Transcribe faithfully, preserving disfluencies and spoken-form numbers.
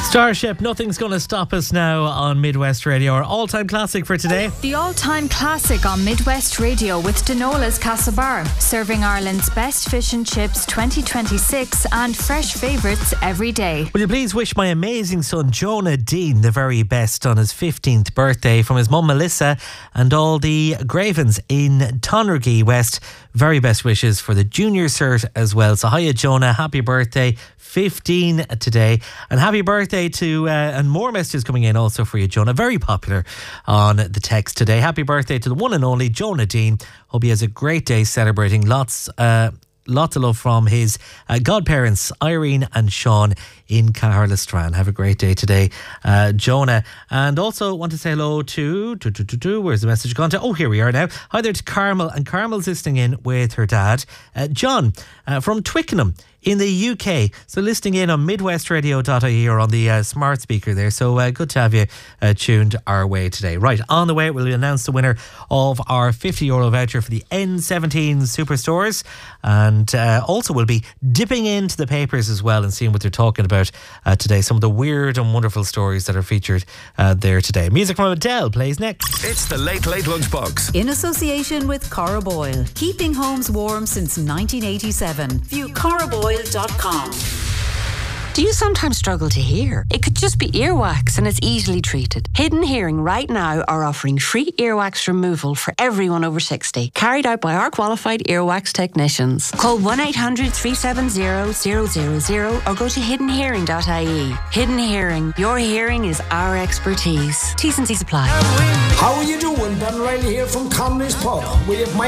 Starship, Nothing's Gonna Stop Us Now on Midwest Radio. Our all-time classic for today. The all-time classic on Midwest Radio with Denola's Castlebar, serving Ireland's best fish and chips twenty twenty-six and fresh favourites every day. Will you please wish my amazing son Jonah Dean the very best on his fifteenth birthday from his mum Melissa and all the Gravens in Tonnergee West. Very best wishes for the junior cert as well. So hiya Jonah, happy birthday. fifteen today, and happy birthday to uh, and more messages coming in also for you, Jonah. Very popular on the text today. Happy birthday to the one and only Jonah Dean. Hope he has a great day celebrating. Lots uh, lots of love from his uh, godparents Irene and Sean in Caherlistran. Have a great day today, uh, Jonah. And also want to say hello to, to, to, to, to where's the message gone to? Oh, here we are now. Hi there to Carmel, and Carmel's listening in with her dad, uh, John, uh, from Twickenham in the U K. So listening in on midwest radio dot I E or on the uh, smart speaker there. So uh, good to have you uh, tuned our way today. Right, on the way we'll announce the winner of our fifty euro voucher for the N seventeen Superstores, and uh, also we'll be dipping into the papers as well and seeing what they're talking about uh, today. Some of the weird and wonderful stories that are featured uh, there today. Music from Adele plays next. It's the Late Late Lunchbox in association with Cora Boyle, keeping homes warm since nineteen eighty-seven. View cora boyle dot com. Do you sometimes struggle to hear? It could just be earwax and it's easily treated. Hidden Hearing right now are offering free earwax removal for everyone over sixty, carried out by our qualified earwax technicians. Call one eight hundred three seven zero zero zero zero or go to hidden hearing dot I E. Hidden Hearing, your hearing is our expertise. T's and C's apply. How are you doing? Ben Riley here from Conley's Pub. We have Mike